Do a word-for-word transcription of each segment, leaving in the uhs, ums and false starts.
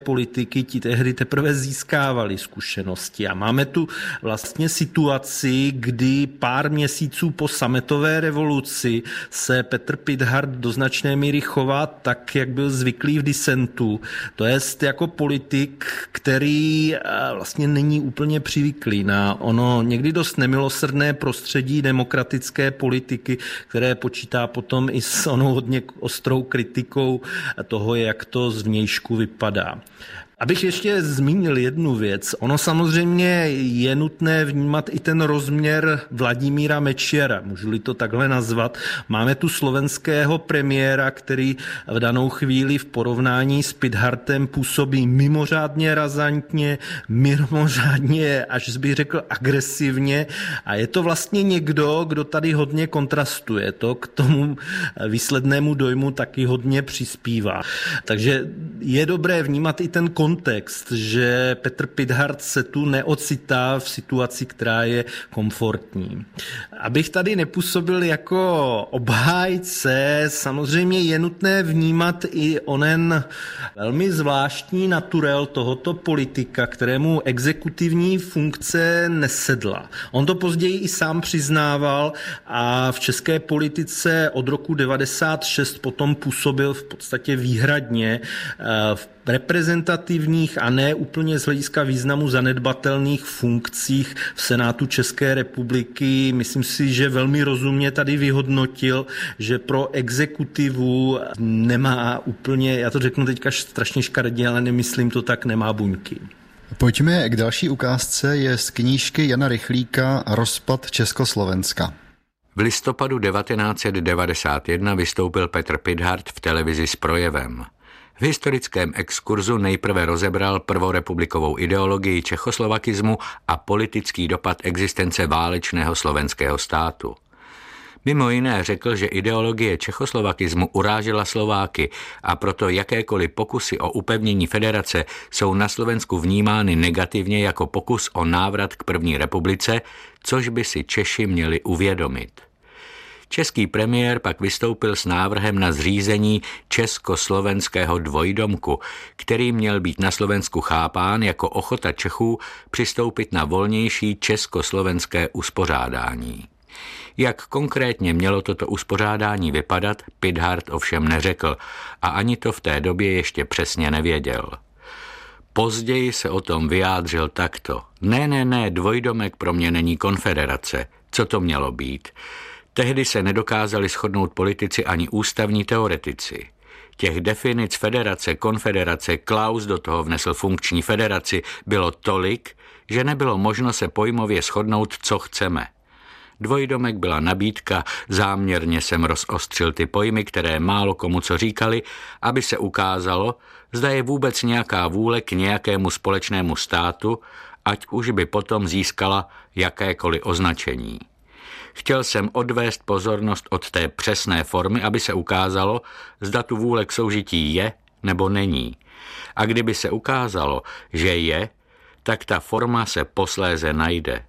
politiky, ti tehdy teprve získávali zkušenosti. A máme tu vlastně situaci, kdy pár měsíců po sametové revoluci se Petr Pithart do značné míry chová tak, jak byl zvyklý v disentu. To jest jako politik, který vlastně není úplně přivyklý na ono někdy dost nemilosrdné prostředí demokratické politiky, které počítá potom i s onou hodně ostrou kritikou toho, jak to zvnějšku vypadá. Abych ještě zmínil jednu věc. Ono samozřejmě je nutné vnímat i ten rozměr Vladimíra Mečiara, můžu-li to takhle nazvat. Máme tu slovenského premiéra, který v danou chvíli v porovnání s Pithartem působí mimořádně razantně, mimořádně, až bych řekl, agresivně. A je to vlastně někdo, kdo tady hodně kontrastuje. To k tomu výslednému dojmu taky hodně přispívá. Takže je dobré vnímat i ten kontext, kontext, že Petr Pithart se tu neocitá v situaci, která je komfortní. Abych tady nepůsobil jako obhájce, samozřejmě je nutné vnímat i onen velmi zvláštní naturel tohoto politika, kterému exekutivní funkce nesedla. On to později i sám přiznával a v české politice od roku devadesát šest potom působil v podstatě výhradně v reprezentativních a ne úplně z hlediska významu zanedbatelných funkcích v Senátu České republiky. Myslím si, že velmi rozumně tady vyhodnotil, že pro exekutivu nemá úplně, já to řeknu teďka strašně škaredě, ale nemyslím to tak, nemá buňky. Pojďme k další ukázce, je z knížky Jana Rychlíka Rozpad Československa. V listopadu devatenáct set devadesát jedna vystoupil Petr Pithart v televizi s projevem. V historickém exkurzu nejprve rozebral prvorepublikovou ideologii čechoslovakismu a politický dopad existence válečného slovenského státu. Mimo jiné řekl, že ideologie čechoslovakismu urážela Slováky a proto jakékoliv pokusy o upevnění federace jsou na Slovensku vnímány negativně jako pokus o návrat k první republice, což by si Češi měli uvědomit. Český premiér pak vystoupil s návrhem na zřízení československého dvojdomku, který měl být na Slovensku chápán jako ochota Čechů přistoupit na volnější československé uspořádání. Jak konkrétně mělo toto uspořádání vypadat, Pithart ovšem neřekl a ani to v té době ještě přesně nevěděl. Později se o tom vyjádřil takto. Ne, ne, ne, dvojdomek pro mě není konfederace. Co to mělo být? Tehdy se nedokázali shodnout politici ani ústavní teoretici. Těch definic federace, konfederace, Klaus do toho vnesl funkční federaci, bylo tolik, že nebylo možno se pojmově shodnout, co chceme. Dvojdomek byla nabídka, záměrně jsem rozostřil ty pojmy, které málo komu co říkali, aby se ukázalo, zda je vůbec nějaká vůle k nějakému společnému státu, ať už by potom získala jakékoliv označení. Chtěl jsem odvést pozornost od té přesné formy, aby se ukázalo, zda tu vůle k soužití je nebo není. A kdyby se ukázalo, že je, tak ta forma se posléze najde.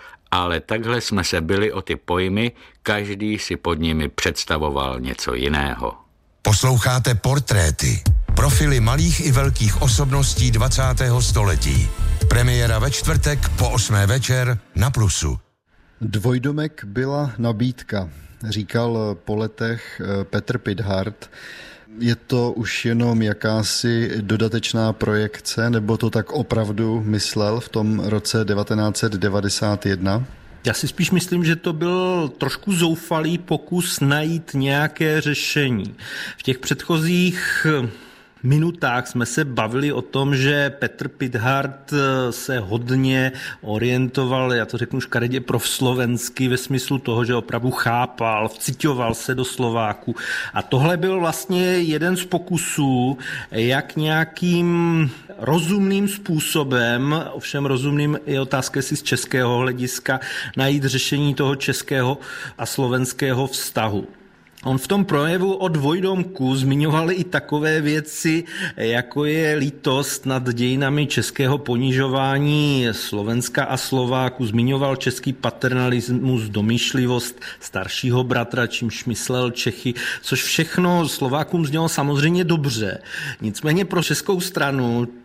Ale takhle jsme se bili o ty pojmy, každý si pod nimi představoval něco jiného. Posloucháte Portréty, profily malých i velkých osobností dvacátého století. Premiéra ve čtvrtek po osmé večer na Plusu. Dvojdomek byla nabídka, říkal po letech Petr Pithart. Je to už jenom jakási dodatečná projekce, nebo to tak opravdu myslel v tom roce devatenáct set devadesát jedna? Já si spíš myslím, že to byl trošku zoufalý pokus najít nějaké řešení. V těch předchozích minutách jsme se bavili o tom, že Petr Pithart se hodně orientoval, já to řeknu škaredě provslovensky, ve smyslu toho, že opravdu chápal, vciťoval se do Slováků. A tohle byl vlastně jeden z pokusů, jak nějakým rozumným způsobem, ovšem rozumným je otázka si z českého hlediska, najít řešení toho českého a slovenského vztahu. On v tom projevu o dvojdomku zmiňoval i takové věci, jako je lítost nad dějinami českého ponižování Slovenska a Slováků. Zmiňoval český paternalismus, domýšlivost staršího bratra, čímž myslel Čechy, což všechno Slovákům znělo samozřejmě dobře. Nicméně pro českou stranu